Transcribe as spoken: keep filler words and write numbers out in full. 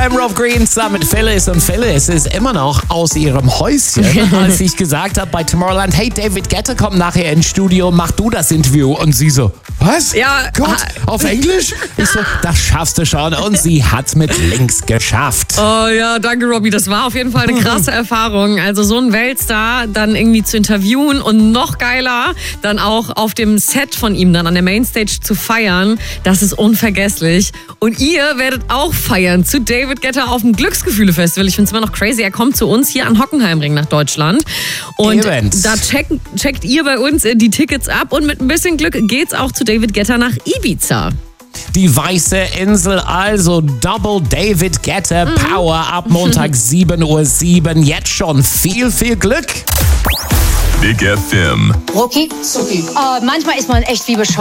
F M, Rob Green zusammen mit Phyllis. Und Phyllis ist immer noch aus ihrem Häuschen, als ich gesagt habe bei Tomorrowland, hey, David Guetta kommt nachher ins Studio, mach du das Interview. Und sie so, was? Ja. Gott, auf Englisch? Ich so, das schaffst du schon. Und sie hat's mit links geschafft. Oh ja, danke Robbie. Das war auf jeden Fall eine krasse Erfahrung. Also so einen Weltstar dann irgendwie zu interviewen und noch geiler, dann auch auf dem Set von ihm dann an der Mainstage zu feiern. Das ist unvergesslich. Und ihr werdet auch feiern zu David Guetta auf dem Glücksgefühle-Festival. Ich finde es immer noch crazy. Er kommt zu uns hier an Hockenheimring nach Deutschland. Und Events. da checkt, checkt ihr bei uns die Tickets ab. Und mit ein bisschen Glück geht's auch zu David Guetta nach Ibiza. Die Weiße Insel, also Double David Guetta Power ab Montag sieben Uhr sieben. Jetzt schon viel, viel Glück. Big F M. Rucki, Zucki. Oh, manchmal ist man echt wie bescheuert.